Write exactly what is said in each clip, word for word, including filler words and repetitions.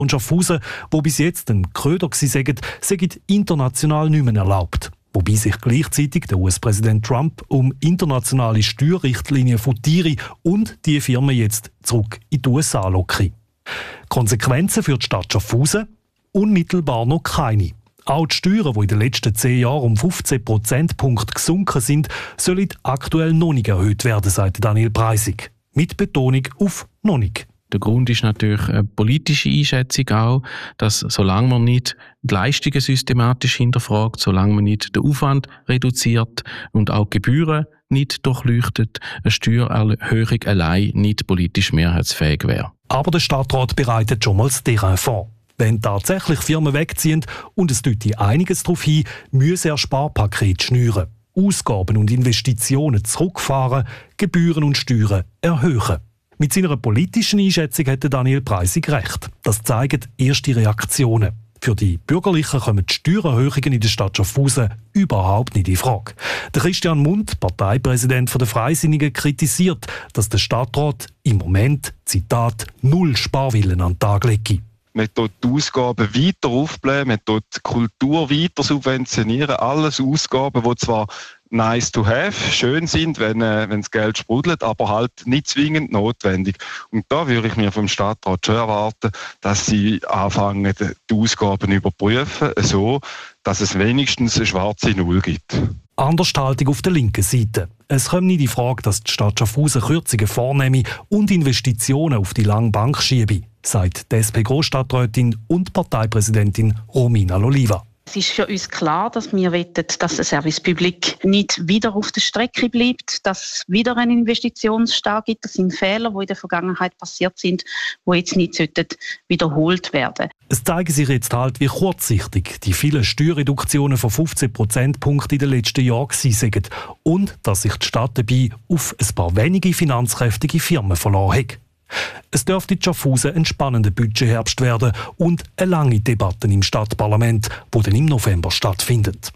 und Schaffhausen, wo bis jetzt ein Köder waren, sind international nicht mehr erlaubt. Wobei sich gleichzeitig der U S-Präsident Trump um internationale Steuerrichtlinien von Tieren und die Firmen jetzt zurück in die U S A locken. Konsequenzen für die Stadt Schaffhausen? Unmittelbar noch keine. Auch die Steuern, die in den letzten zehn Jahren um fünfzehn Prozentpunkte gesunken sind, sollen aktuell noch nicht erhöht werden, sagt Daniel Preisig. Mit Betonung auf noch nicht. Der Grund ist natürlich eine politische Einschätzung auch, dass solange man nicht die Leistungen systematisch hinterfragt, solange man nicht den Aufwand reduziert und auch die Gebühren nicht durchleuchtet, eine Steuererhöhung allein nicht politisch mehrheitsfähig wäre. Aber der Stadtrat bereitet schon mal das Terrain vor. Wenn tatsächlich Firmen wegziehen und es deutet einiges darauf hin, müsse er Sparpaket schnüren, Ausgaben und Investitionen zurückfahren, Gebühren und Steuern erhöhen. Mit seiner politischen Einschätzung hätte Daniel Preisig recht. Das zeigen erste Reaktionen. Für die Bürgerlichen kommen die Steuererhöhungen in der Stadt Schaffhausen überhaupt nicht in Frage. Der Christian Mund, Parteipräsident der Freisinnigen, kritisiert, dass der Stadtrat im Moment, Zitat, null Sparwillen an den Tag lege. Man tut die Ausgaben weiter aufblähen, man tut die Kultur weiter subventionieren. Alles Ausgaben, die zwar nice to have, schön sind, wenn, äh, wenn das Geld sprudelt, aber halt nicht zwingend notwendig. Und da würde ich mir vom Stadtrat schon erwarten, dass sie anfangen, die Ausgaben überprüfen, so, dass es wenigstens eine schwarze Null gibt. Andershaltung auf der linken Seite. Es kommt nicht in Frage, dass die Stadt Schaffhausen Kürzungen vornehme und Investitionen auf die lange Bank schiebe, sagt die S P-Grossstadträtin und Parteipräsidentin Romina Loliva. Es ist für uns klar, dass wir wollen, dass der Service Public nicht wieder auf der Strecke bleibt, dass es wieder einen Investitionsstau gibt. Das sind Fehler, die in der Vergangenheit passiert sind, die jetzt nicht wiederholt werden. Es zeigt sich jetzt halt, wie kurzsichtig die vielen Steuerreduktionen von fünfzehn Prozentpunkten in den letzten Jahren waren und dass sich die Stadt dabei auf ein paar wenige finanzkräftige Firmen verloren hat. Es dürfte in Schaffhausen ein spannender Budgetherbst werden und eine lange Debatte im Stadtparlament, die dann im November stattfindet.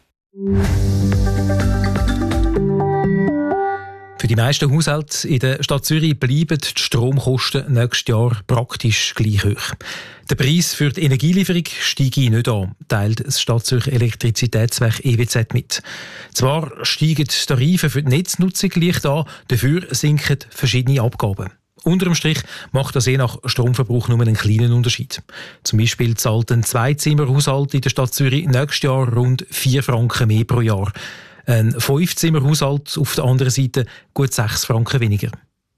Für die meisten Haushalte in der Stadt Zürich bleiben die Stromkosten nächstes Jahr praktisch gleich hoch. Der Preis für die Energielieferung steigt nicht an, teilt das Stadt Zürich Elektrizitätswerk E W Z mit. Zwar steigen die Tarife für die Netznutzung leicht an, dafür sinken verschiedene Abgaben. Unterm Strich macht das je nach Stromverbrauch nur einen kleinen Unterschied. Zum Beispiel zahlt ein Zweizimmerhaushalt in der Stadt Zürich nächstes Jahr rund vier Franken mehr pro Jahr. Ein Fünfzimmerhaushalt auf der anderen Seite gut sechs Franken weniger.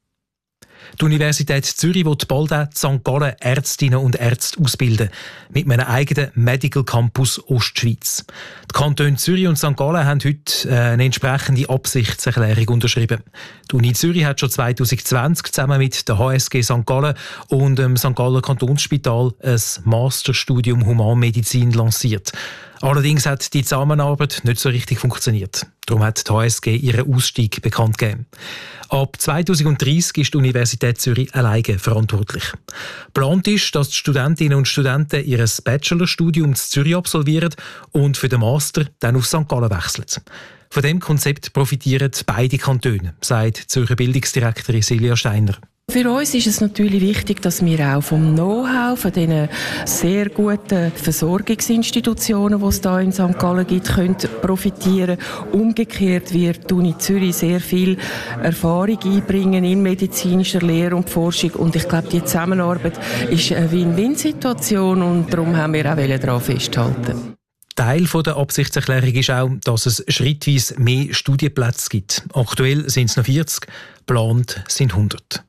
Die Universität Zürich will bald auch in Sankt Gallen Ärztinnen und Ärzte ausbilden, mit einem eigenen Medical Campus Ostschweiz. Die Kantone Zürich und Sankt Gallen haben heute eine entsprechende Absichtserklärung unterschrieben. Die Uni Zürich hat schon zwanzig zwanzig zusammen mit der H S G Sankt Gallen und dem Sankt Galler Kantonsspital ein Masterstudium Humanmedizin lanciert. Allerdings hat die Zusammenarbeit nicht so richtig funktioniert. Darum hat die H S G ihren Ausstieg bekannt gegeben. Ab zwanzig dreissig ist die Universität Zürich alleine verantwortlich. Geplant ist, dass die Studentinnen und Studenten ihr Bachelorstudium in Zürich absolvieren und für den Master dann auf Sankt Gallen wechseln. Von diesem Konzept profitieren beide Kantone, sagt die Zürcher Bildungsdirektorin Silja Steiner. Für uns ist es natürlich wichtig, dass wir auch vom Know-how, von diesen sehr guten Versorgungsinstitutionen, die es hier in Sankt Gallen gibt, können profitieren. Umgekehrt wird die Uni Zürich sehr viel Erfahrung einbringen in medizinischer Lehre und Forschung. Und ich glaube, die Zusammenarbeit ist eine Win-Win-Situation und darum haben wir auch daran festhalten. Teil der Absichtserklärung ist auch, dass es schrittweise mehr Studienplätze gibt. Aktuell sind es noch vierzig, geplant sind hundert.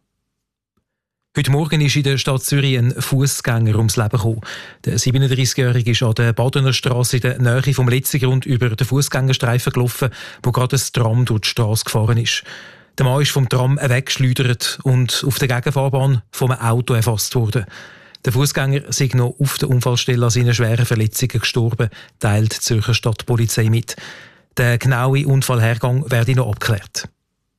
Heute Morgen ist in der Stadt Zürich ein Fußgänger ums Leben gekommen. Der siebenunddreißigjährige ist an der Badener Straße in der Nähe vom Letzigrund über den Fußgängerstreifen gelaufen, wo gerade ein Tram durch die Straße gefahren ist. Der Mann ist vom Tram weggeschleudert und auf der Gegenfahrbahn von einem Auto erfasst worden. Der Fußgänger sei noch auf der Unfallstelle an seinen schweren Verletzungen gestorben, teilt die Zürcher Stadtpolizei mit. Der genaue Unfallhergang werde noch abgeklärt.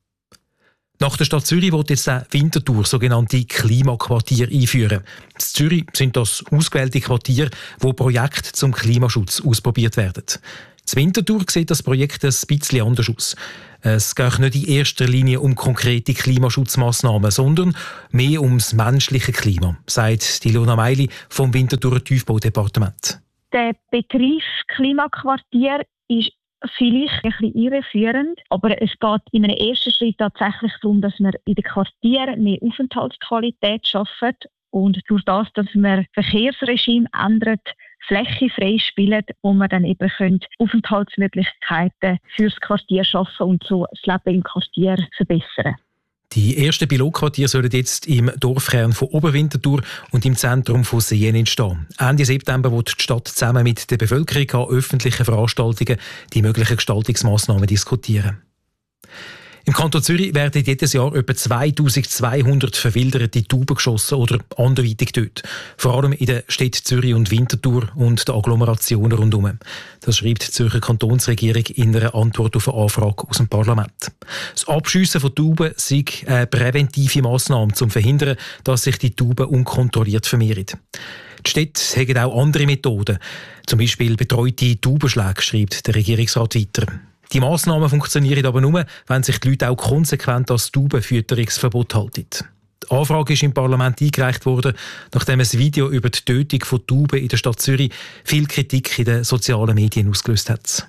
Nach der Stadt Zürich will jetzt der Winterthur sogenannte Klimaquartier einführen. In Zürich sind das ausgewählte Quartiere, wo Projekte zum Klimaschutz ausprobiert werden. Das Winterthur sieht das Projekt ein bisschen anders aus. Es geht nicht in erster Linie um konkrete Klimaschutzmaßnahmen, sondern mehr ums menschliche Klima, sagt Ilona Meili vom Winterthurer Tiefbaudepartement. Der Begriff Klimaquartier ist vielleicht ein bisschen irreführend, aber es geht in einem ersten Schritt tatsächlich darum, dass wir in den Quartieren mehr Aufenthaltsqualität schaffen und durch das, dass wir Verkehrsregime ändert, Fläche freispielen, wo wir dann eben können Aufenthaltsmöglichkeiten fürs Quartier schaffen und so das Leben im Quartier verbessern. Die ersten Pilotquartiere sollen jetzt im Dorfkern von Oberwinterthur und im Zentrum von Seen entstehen. Ende September wird die Stadt zusammen mit der Bevölkerung an öffentlichen Veranstaltungen die möglichen Gestaltungsmaßnahmen diskutieren. Im Kanton Zürich werden jedes Jahr etwa zweitausendzweihundert verwilderte Tauben geschossen oder anderweitig getötet. Vor allem in den Städten Zürich und Winterthur und den Agglomerationen rundherum. Das schreibt die Zürcher Kantonsregierung in einer Antwort auf eine Anfrage aus dem Parlament. Das Abschiessen von Tauben sei eine präventive Massnahme, um zu verhindern, dass sich die Tauben unkontrolliert vermehren. Die Städte haben auch andere Methoden, zum Beispiel betreute Taubenschläge, schreibt der Regierungsrat weiter. Die Massnahmen funktionieren aber nur, wenn sich die Leute auch konsequent als Taubenfütterungsverbot halten. Die Anfrage ist im Parlament eingereicht worden, nachdem ein Video über die Tötung von Tauben in der Stadt Zürich viel Kritik in den sozialen Medien ausgelöst hat.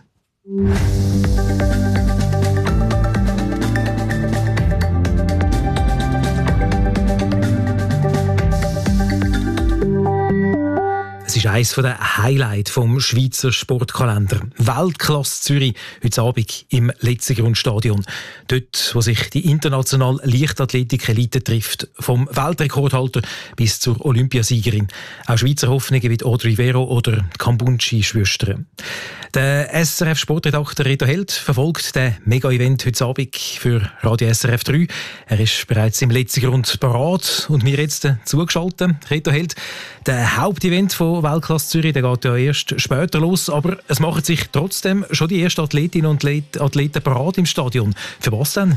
Es ist eines der Highlights vom Schweizer Sportkalender. Weltklasse Zürich heute Abend im Letzigrundstadion. Dort, wo sich die internationale Leichtathletik-Elite trifft. Vom Weltrekordhalter bis zur Olympiasiegerin. Auch Schweizer Hoffnungen wie Audrey Vero oder Kambunchi-Schwestern. Der S R F-Sportredakteur Reto Held verfolgt den Mega-Event heute Abend für Radio S R F drei. Er ist bereits im Letzigrund parat und mir jetzt zugeschaltet. Reto Held, der Hauptevent von Weltklasse Zürich, der geht ja erst später los, aber es machen sich trotzdem schon die ersten Athletinnen und Athleten parat im Stadion. Für was denn?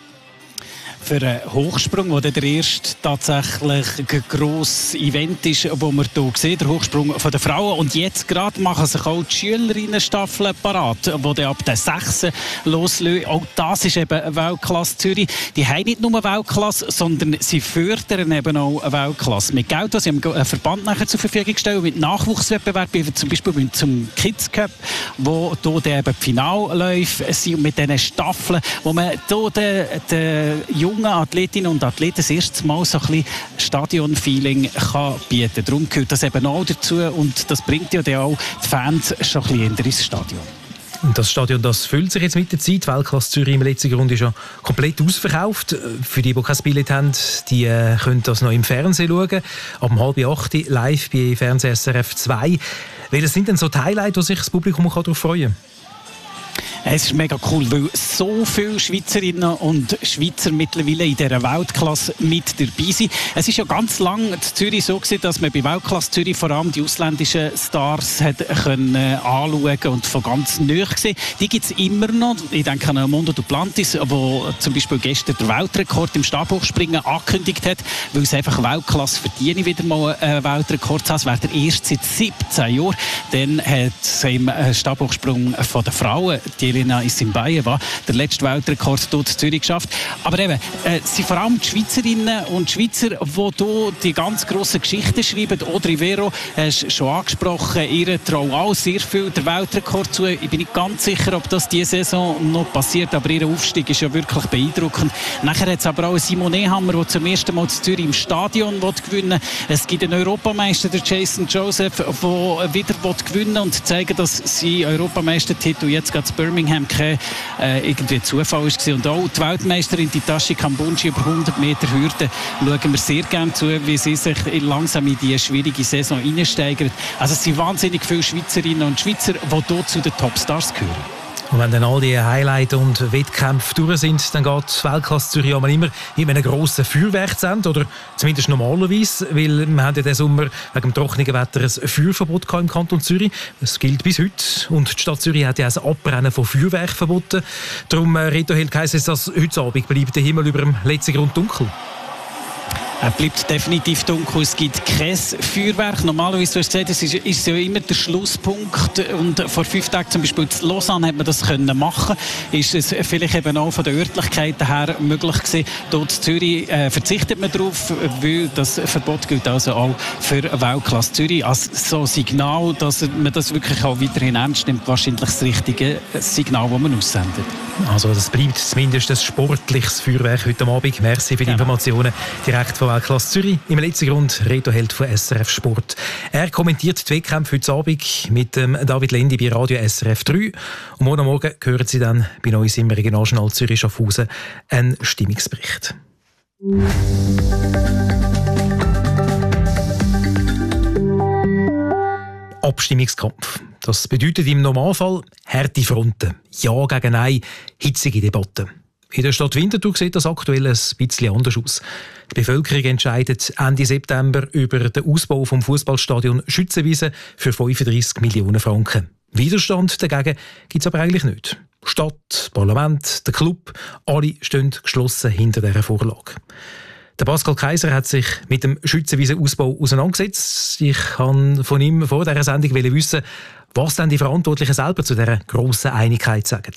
Für einen Hochsprung, der der erste tatsächlich grosse Event ist, wo wir hier sehen, der Hochsprung der Frauen. Und jetzt gerade machen sich auch die Schülerinnenstaffeln parat, die dann ab der sechs loslösen. Auch das ist eben Weltklasse Zürich. Die haben nicht nur Weltklasse, sondern sie fördern eben auch Weltklasse. Mit Geld, das sie einem Verband nachher zur Verfügung stellen, mit Nachwuchswettbewerben, wie zum Beispiel zum Kids Cup, wo hier dann eben die Finalläufe sind und mit diesen Staffeln, wo man hier den, den jungen Athletinnen und Athleten das erste Mal so ein bisschen Stadion-Feeling kann bieten. Darum gehört das eben auch dazu und das bringt ja dann auch die Fans schon ein bisschen ins Stadion. Und das Stadion, das füllt sich jetzt mit der Zeit. Weltklasse Zürich im letzten Grund ist ja komplett ausverkauft. Für die, die kein Billett haben, die äh, können das noch im Fernsehen schauen. Ab um halb acht live bei Fernsehen S R F zwei. Welche sind denn so die Highlights, wo sich das Publikum darauf freuen kann? Es ist mega cool, weil so viele Schweizerinnen und Schweizer mittlerweile in dieser Weltklasse mit dabei sind. Es ist ja ganz lange in Zürich so gewesen, dass man bei Weltklasse Zürich vor allem die ausländischen Stars hat können äh, anschauen und von ganz nahe gesehen. Die gibt es immer noch. Ich denke an Mondo Duplantis, der zum Beispiel gestern den Weltrekord im Stabhochspringen angekündigt hat, weil es einfach Weltklasse verdiene, wieder mal einen Weltrekord zu haben. Es wäre der erste seit siebzehn Jahren. Dann hat es im Stabhochsprung von den Frauen die Elena Isimbayeva der letzte Weltrekord dort in Zürich geschafft. Aber eben, äh, sind vor allem die Schweizerinnen und Schweizer, die hier die ganz grossen Geschichten schreiben. Audrey Vero, hast du schon angesprochen, ihr traut auch sehr viel der Weltrekord zu. Ich bin nicht ganz sicher, ob das diese Saison noch passiert, aber ihr Aufstieg ist ja wirklich beeindruckend. Nachher hat es aber auch einen Simon Nehammer, der zum ersten Mal in Zürich im Stadion gewinnen will. Es gibt einen Europameister, der Jason Joseph, der wieder gewinnen will und zeigen, dass sein Europameistertitel jetzt gerade Birmingham kein äh, irgendwie Zufall war. Und auch die Weltmeisterin Hitachi Kambunchi über hundert Meter Hürde schauen wir sehr gerne zu, wie sie sich langsam in diese schwierige Saison hineinsteigern. Also es sind wahnsinnig viele Schweizerinnen und Schweizer, die hier zu den Topstars gehören. Und wenn dann all die Highlights und Wettkämpfe durch sind, dann geht Weltklasse Zürich immer in einem grossen Feuerwerk zu Ende, oder zumindest normalerweise, weil wir haben ja diesen Sommer wegen dem trockenen Wetter ein Feuerverbot im Kanton Zürich. Das gilt bis heute. Und die Stadt Zürich hat ja ein Abrennen von Feuerwerk verboten. Darum, Reto Held, heisst es, dass heute Abend bleibt der Himmel über dem letzten Grund dunkel. Er bleibt definitiv dunkel. Es gibt kein Feuerwerk. Normalerweise, du hast gesagt, es ist, ist ja immer der Schlusspunkt. Und vor fünf Tagen zum Beispiel in Lausanne hat man das können machen. Ist es vielleicht eben auch von der Örtlichkeiten her möglich gewesen. Dort in Zürich äh, verzichtet man darauf, weil das Verbot gilt also auch für Weltklasse Zürich. Als so Signal, dass man das wirklich auch weiterhin ernst nimmt, wahrscheinlich das richtige Signal, das man aussendet. Also das bleibt zumindest ein sportliches Feuerwerk heute Abend. Merci für die Genau. Informationen direkt von Weltklasse Zürich. Im letzten Grund Reto Held von S R F Sport. Er kommentiert die Wettkämpfe heute Abend mit dem David Lendi bei Radio S R F drei. Und morgen Morgen hören Sie dann bei uns im Regionaljournal Zürich Schaffhausen einen Stimmungsbericht. Abstimmungskampf. Das bedeutet im Normalfall harte Fronten. Ja gegen Nein, hitzige Debatten. In der Stadt Winterthur sieht das aktuell ein bisschen anders aus. Die Bevölkerung entscheidet Ende September über den Ausbau vom Fußballstadion Schützenwiese für fünfunddreissig Millionen Franken. Widerstand dagegen gibt es aber eigentlich nicht. Stadt, Parlament, der Club, alle stehen geschlossen hinter dieser Vorlage. Der Pascal Kaiser hat sich mit dem Schützenwiesenausbau auseinandergesetzt. Ich kann von ihm vor dieser Sendung wissen, was denn die Verantwortlichen selber zu dieser grossen Einigkeit sagen.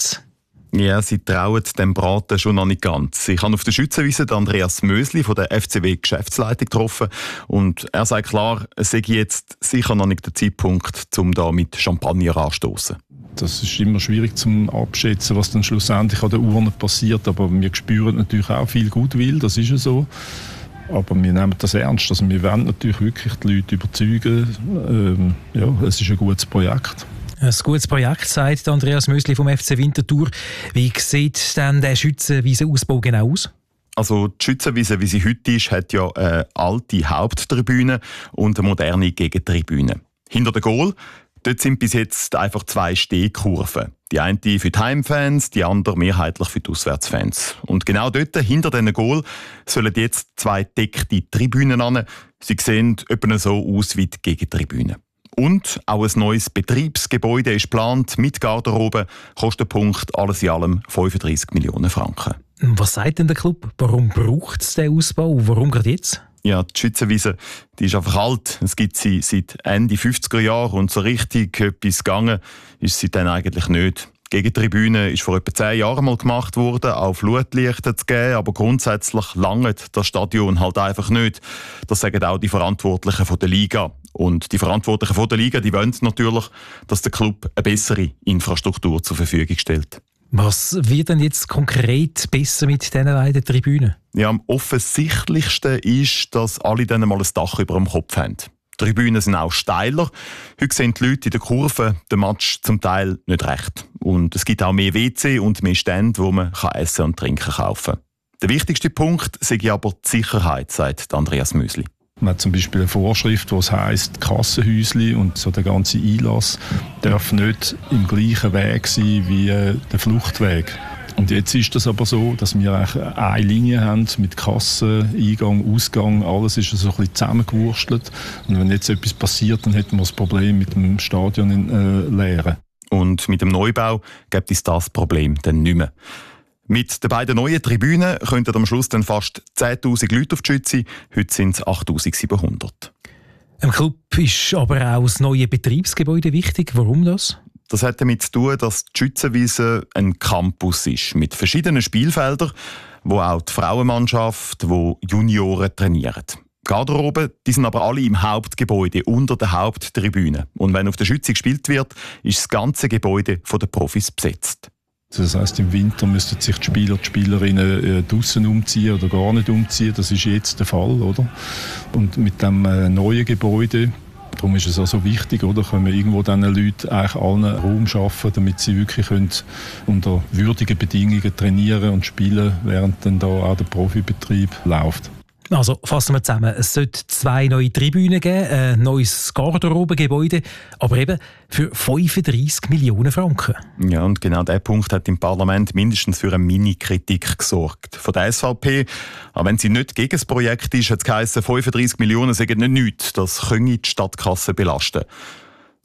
Ja, sie trauen dem Braten schon noch nicht ganz. Ich habe auf der Schützenwiese Andreas Mösli von der F C W-Geschäftsleitung getroffen und er sagt klar, es sei jetzt sicher noch nicht der Zeitpunkt, um da mit Champagner anzustossen. Das ist immer schwierig zu abschätzen, was dann schlussendlich an der Urne passiert, aber wir spüren natürlich auch viel Gutwill, das ist ja so. Aber wir nehmen das ernst, also wir wollen natürlich wirklich die Leute überzeugen. Ähm, ja, es ist ein gutes Projekt. Ein gutes Projekt, sagt Andreas Mösli vom F C Winterthur. Wie sieht denn der Schützenwiesenausbau genau aus? Also die Schützenwiese, wie sie heute ist, hat ja eine alte Haupttribüne und eine moderne Gegentribüne. Hinter dem Goal, dort sind bis jetzt einfach zwei Stehkurven. Die eine für die Heimfans, die andere mehrheitlich für die Auswärtsfans. Und genau dort, hinter diesen Goal, sollen jetzt zwei deckte Tribünen an. Sie sehen etwa so aus wie die Gegentribüne. Und auch ein neues Betriebsgebäude ist geplant mit Garderobe. Kostenpunkt alles in allem fünfunddreissig Millionen Franken. Was sagt denn der Club? Warum braucht es diesen Ausbau? Warum gerade jetzt? Ja, die Schützenwiese, die ist einfach alt. Es gibt sie seit Ende fünfziger Jahre und so richtig etwas gegangen ist sie dann eigentlich nicht. Die Gegentribüne ist vor etwa zehn Jahren mal gemacht worden, auch Flutlichter zu geben, aber grundsätzlich langt das Stadion halt einfach nicht. Das sagen auch die Verantwortlichen von der Liga. Und die Verantwortlichen von der Liga, die wollen natürlich, dass der Club eine bessere Infrastruktur zur Verfügung stellt. Was wird denn jetzt konkret besser mit diesen beiden Tribünen? Ja, am offensichtlichsten ist, dass alle dann mal ein Dach über dem Kopf haben. Die Tribünen sind auch steiler. Heute sehen die Leute in der Kurve den Match zum Teil nicht recht. Und es gibt auch mehr W C und mehr Stände, wo man Essen und Trinken kaufen kann. Der wichtigste Punkt sei aber die Sicherheit, sagt Andreas Mösli. Man hat zum Beispiel eine Vorschrift, die heisst, Kassenhäusli und so der ganze Einlass darf nicht im gleichen Weg sein wie äh, der Fluchtweg. Und jetzt ist das aber so, dass wir eigentlich eine Linie haben mit Kasse, Eingang, Ausgang, alles ist so ein bisschen zusammengewurstelt. Und wenn jetzt etwas passiert, dann hätten wir das Problem mit dem Stadion in, äh, leeren. Und mit dem Neubau gibt es das Problem dann nicht mehr. Mit den beiden neuen Tribünen könnten am Schluss dann fast zehntausend Leute auf die Schütze, heute sind es achttausendsiebenhundert. Im Club ist aber auch das neue Betriebsgebäude wichtig. Warum das? Das hat damit zu tun, dass die Schützenwiese ein Campus ist mit verschiedenen Spielfeldern, wo auch die Frauenmannschaft, wo Junioren trainieren. Garderobe, die sind aber alle im Hauptgebäude unter der Haupttribüne. Und wenn auf der Schütze gespielt wird, ist das ganze Gebäude von den Profis besetzt. Das heisst, im Winter müssten sich die Spieler und Spielerinnen äh, draussen umziehen oder gar nicht umziehen. Das ist jetzt der Fall, oder? Und mit dem äh, neuen Gebäude, darum ist es auch so wichtig, oder, können wir irgendwo diesen Leuten eigentlich allen Raum schaffen, damit sie wirklich können unter würdigen Bedingungen trainieren und spielen, während dann da auch der Profibetrieb läuft. Also fassen wir zusammen, es sollte zwei neue Tribünen geben, ein neues Garderobengebäude, aber eben für fünfunddreissig Millionen Franken. Ja, und genau dieser Punkt hat im Parlament mindestens für eine Mini-Kritik gesorgt. Von der S V P, auch wenn sie nicht gegen das Projekt ist, hat es geheißen, fünfunddreissig Millionen sagen nicht nichts, das könne die Stadtkasse belasten.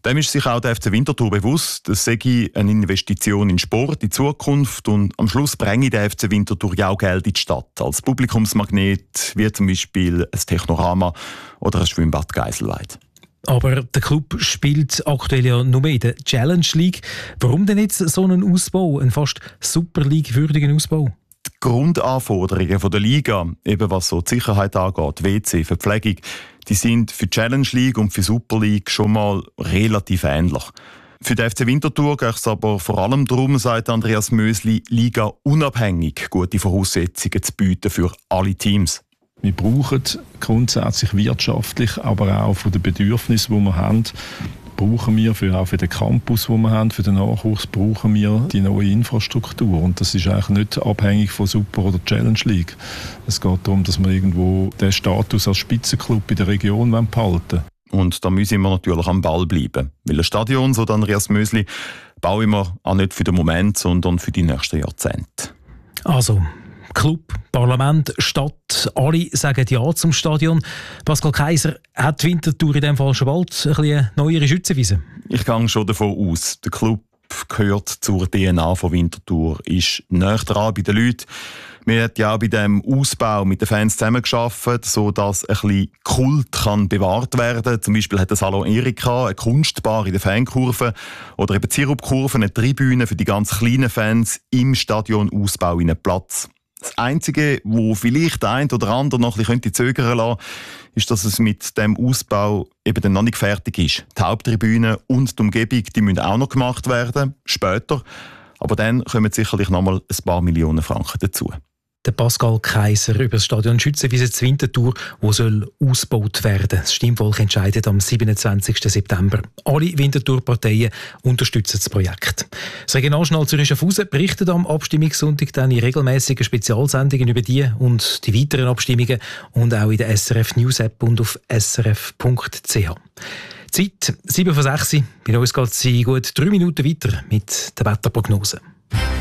Dem ist sich auch der F C Winterthur bewusst, es sei eine Investition in Sport, in Zukunft und am Schluss bringe der F C Winterthur ja auch Geld in die Stadt, als Publikumsmagnet, wie zum Beispiel ein Technorama oder ein Schwimmbad Geiselweid. Aber der Club spielt aktuell ja nur in der Challenge League. Warum denn jetzt so einen Ausbau, einen fast Super League-würdigen Ausbau? Die Grundanforderungen der Liga, eben was so die Sicherheit angeht, W C, Verpflegung, die sind für die Challenge League und für die Super League schon mal relativ ähnlich. Für den F C Winterthur geht es aber vor allem darum, sagt Andreas Mösli, Liga unabhängig gute Voraussetzungen zu bieten für alle Teams. Wir brauchen grundsätzlich wirtschaftlich, aber auch von den Bedürfnissen, die wir haben, brauchen wir für, auch für den Campus, den wir haben, für den Nachwuchs, brauchen wir die neue Infrastruktur. Und das ist eigentlich nicht abhängig von Super oder Challenge League. Es geht darum, dass wir irgendwo den Status als Spitzenclub in der Region behalten wollen. Und da müssen wir natürlich am Ball bleiben. Weil ein Stadion, so Andreas Mösli, bauen wir auch nicht für den Moment, sondern für die nächsten Jahrzehnte. Also, Club, Parlament, Stadt, alle sagen Ja zum Stadion. Pascal Kaiser, hat die Winterthur in diesem Fall schon bald ein eine neuere Schützenwiese? Ich gehe schon davon aus. Der Club gehört zur D N A von Winterthur, ist näher dran bei den Leuten. Wir haben ja auch bei diesem Ausbau mit den Fans zusammengearbeitet, sodass ein bisschen Kult kann bewahrt werden kann. Zum Beispiel hat das Salon Erika eine Kunstbar in der Fankurve oder eben die Sirupkurve, eine Tribüne für die ganz kleinen Fans im Stadionausbau in einen Platz. Das Einzige, wo vielleicht der eine oder andere noch ein bisschen zögern lassen könnte, ist, dass es mit dem Ausbau eben dann noch nicht fertig ist. Die Haupttribüne und die Umgebung, die müssen auch noch gemacht werden, später. Aber dann kommen sicherlich noch mal ein paar Millionen Franken dazu. Der Pascal Kaiser über das Stadion Schützenwiese zu Winterthur, wo soll ausgebaut werden. Das Stimmvolk entscheidet am siebenundzwanzigsten September. Alle Winterthur-Parteien unterstützen das Projekt. Das Regionaljournal Zürich Schaffhausen berichtet am Abstimmungssonntag dann in regelmäßigen Spezialsendungen über die und die weiteren Abstimmungen und auch in der S R F News App und auf s r f punkt c h. Zeit sieben vor sechs. Bei uns geht es in gut drei Minuten weiter mit der Wetterprognose.